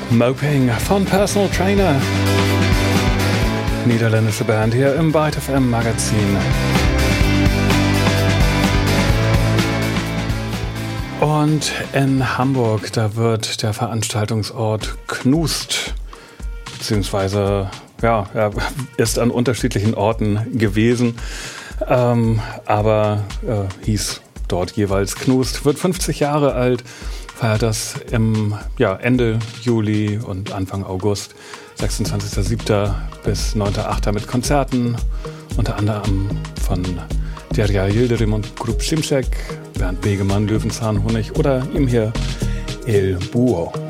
Moping von Personal Trainer. Niederländische Band hier im Byte FM Magazin. Und in Hamburg, da wird der Veranstaltungsort Knust, beziehungsweise ja, er ist an unterschiedlichen Orten gewesen, aber hieß dort jeweils Knust, wird 50 Jahre alt, feiert das im Ende Juli und Anfang August, 26.07. bis 9.08. mit Konzerten, unter anderem von Derya Yildirim und Grup Şimşek, Bernd Begemann, Löwenzahnhonig oder ihm hier El Buo.